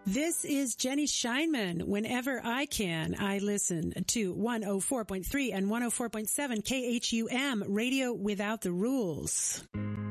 This is Jenny Scheinman. Whenever I can, I listen to 104.3 and 104.7 KHUM, Radio Without the Rules.